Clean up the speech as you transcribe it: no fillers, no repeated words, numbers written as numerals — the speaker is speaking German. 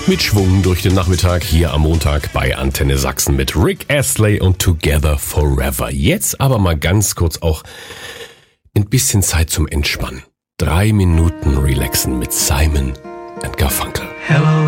Mit Schwung durch den Nachmittag hier am Montag bei Antenne Sachsen mit Rick Astley und Together Forever. Jetzt aber mal ganz kurz auch ein bisschen Zeit zum Entspannen. 3 Minuten relaxen mit Simon & Garfunkel. Hello.